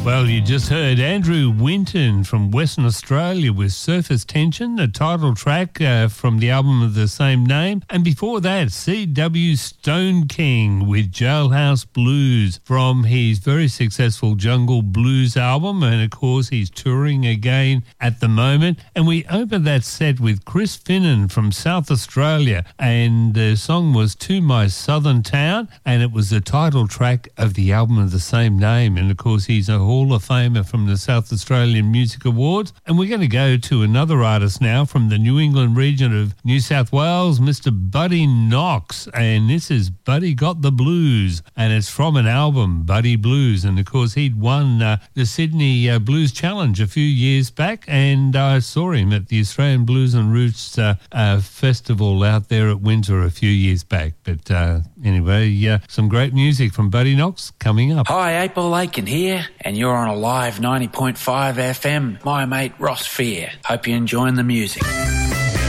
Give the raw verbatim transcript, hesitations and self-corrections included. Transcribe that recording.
Well, you just heard Andrew Winton from Western Australia with Surface Tension, the title track uh, from the album of the same name. And before that, C W Stone King with Jailhouse Blues from his very successful Jungle Blues album. And, of course, he's touring again at the moment. And we opened that set with Chris Finnan from South Australia. And the song was To My Southern Town. And it was the title track of the album of the same name. And, of course, he's a Hall of Famer from the South Australian Music Awards. And we're going to go to another artist now from the New England region of New South Wales, Mister Buddy Knox. And this is Buddy Got the Blues. And it's from an album, Buddy Blues. And, of course, he'd won uh, the Sydney uh, Blues Challenge a few years back. And I saw him at the Australian Blues and Roots uh, uh, Festival out there at Windsor a few years back. But uh, anyway, uh, some great music from Buddy Knox coming up. Hi, April Aiken here, and you're on a live ninety point five F M. My mate Ross Fear. Hope you're enjoying the music.